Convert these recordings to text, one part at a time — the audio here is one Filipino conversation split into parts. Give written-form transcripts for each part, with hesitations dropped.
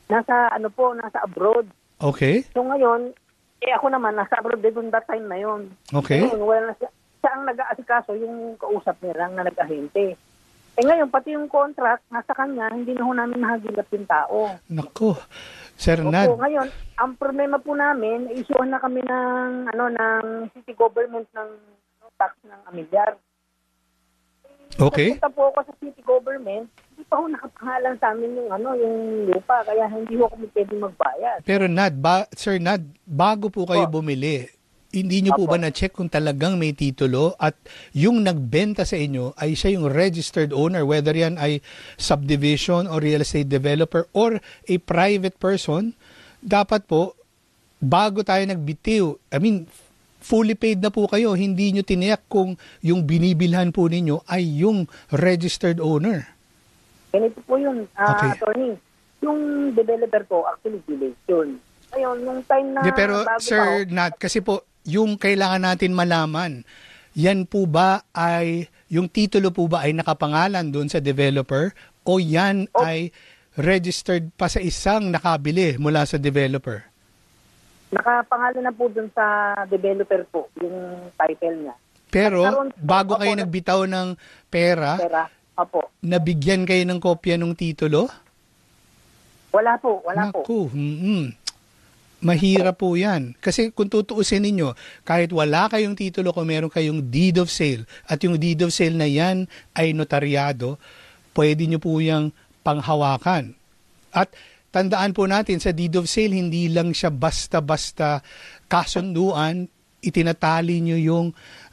nasa abroad. Okay. So ngayon, ako naman, nasa abroad din that time na yun. Okay. Ngayon, wala na siya ang nag-aasikaso, yung kausap niya lang na nag-ahente. Ngayon, pati yung contract, nasa kanya, hindi na ho namin nahagilap yung tao. Naku, Sir Nad. Opo, ngayon, ang problema po namin, isuhan na kami ng city government ng tax ng amilyar. Okay. Punta po ako sa city government, hindi pa ho nakapangalan sa amin yung lupa, kaya hindi ho kami pwede magbayad. Pero Sir Nad, bago po kayo bumili, hindi nyo po ba na-check kung talagang may titulo at yung nagbenta sa inyo ay siya yung registered owner, whether yan ay subdivision or real estate developer or a private person? Dapat po, bago tayo nagbitiw, fully paid na po kayo, hindi nyo tiniyak kung yung binibilhan po ninyo ay yung registered owner. Ganito po yun, attorney. Yung developer po, actually village yun. Ngayon, nung time na... Pero Sir Nat, kasi po, yung kailangan natin malaman, yan po ba ay, yung titulo po ba ay nakapangalan doon sa developer o yan ay registered pa sa isang nakabili mula sa developer? Nakapangalan na po doon sa developer po, yung title niya. Pero bago kayo nagbitaw ng pera, nabigyan kayo ng kopya ng titulo? Wala po, wala po. Mahirap po yan. Kasi kung tutuusin ninyo, kahit wala kayong titulo, kung meron kayong deed of sale, at yung deed of sale na yan ay notaryado, pwede nyo po yung panghawakan. At tandaan po natin, sa deed of sale, hindi lang siya basta-basta kasunduan, itinatali nyo yung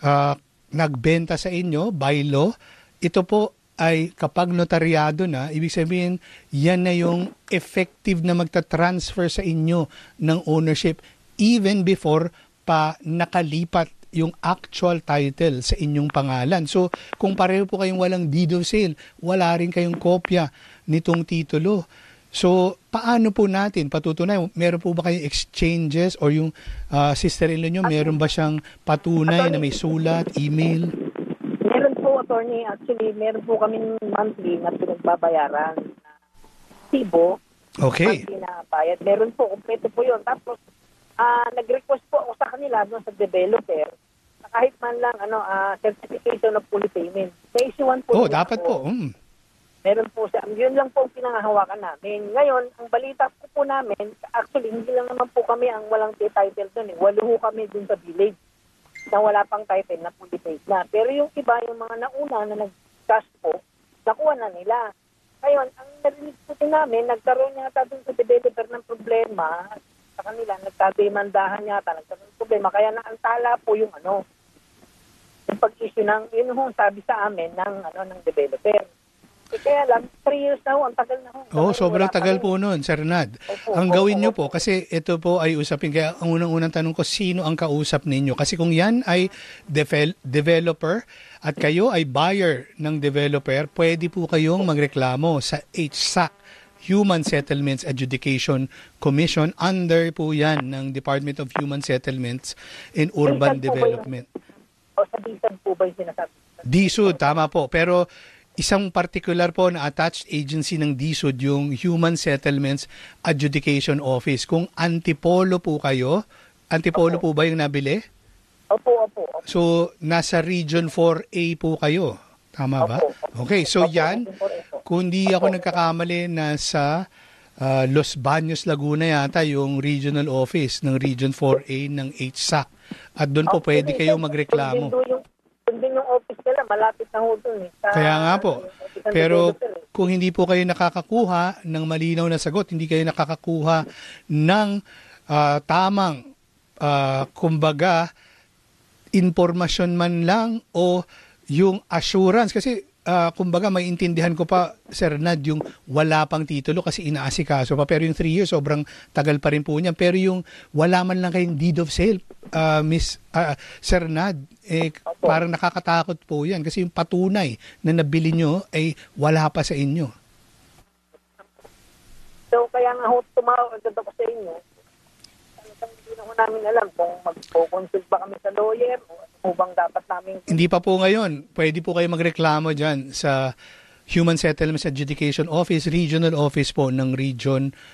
nagbenta sa inyo by law. Ito po ay kapag notaryado na, ibig sabihin, yan na yung effective na magta-transfer sa inyo ng ownership even before pa nakalipat yung actual title sa inyong pangalan. So, kung pareho po kayong walang deed of sale, wala rin kayong kopya nitong titulo. So, paano po natin patutunay? Meron po ba kayong exchanges or yung sister-in-law nyo, meron ba siyang patunay na may sulat, email? Attorney, actually, meron po kami monthly na pinagbabayaran na Tibo. Okay. Monthly na bayad. Meron po, kompleto po yun. Tapos, nag-request po ako sa kanila doon sa developer na kahit man lang certification of fully payment. May issue po. Dapat po. Meron po siya. Yun lang po ang pinangahawakan namin. Ngayon, ang balita po namin, actually, hindi lang naman po kami ang walang title doon. Walo kami doon sa village na wala pang title na fully paid na. Pero yung iba, yung mga nauna na nag-cash po, nakuha na nila. Ngayon, ang narinig po namin, nagkaroon yata dun sa developer ng problema sa kanila, nagkademandahan yata, nagkaroon ng problema. Kaya naantala po yung yung pag-issue ng, yun yung sabi sa amin ng developer. Kaya lang, 3 years na ang tagal na sobrang tagal po nun, Sir Nad. Ang gawin nyo po, kasi ito po ay usapin, kaya ang unang-unang tanong ko, sino ang kausap ninyo? Kasi kung yan ay developer at kayo ay buyer ng developer, pwede po kayong magreklamo sa HSAC, Human Settlements Adjudication Commission. Under po yan ng Department of Human Settlements and Urban Development. O sa DSUD po ba yung sinasabi? DSUD, tama po. Pero isang particular po na attached agency ng DSUD, yung Human Settlements Adjudication Office. Kung Antipolo po kayo, Antipolo po ba yung nabili? Opo. So, nasa Region 4A po kayo. Tama ba? Okay, so yan, kung di ako nagkakamali, nasa Los Baños, Laguna yata yung regional office ng Region 4A ng HSAC. At doon po pwede kayong magreklamo. Doon yung office nila, malapit na ho doon. Kaya nga po. Pero kung hindi po kayo nakakakuha ng malinaw na sagot, hindi kayo nakakakuha ng tamang, kumbaga, informasyon man lang o yung assurance. Kasi, kumbaga, may intindihan ko pa, Sir Nad, yung wala pang titulo kasi inaasikaso pa. Pero yung 3 years, sobrang tagal pa rin po niya. Pero yung wala man lang kayong deed of sale, Sir Nad, parang nakakatakot po yan kasi yung patunay na nabili nyo ay wala pa sa inyo. So, kaya nga tumawag ako sa inyo. Hindi na namin alam kung mag-consult ba kami sa lawyer o bang dapat namin... Hindi pa po ngayon. Pwede po kayo magreklamo dyan sa Human Settlements Adjudication Office, Regional Office po ng Region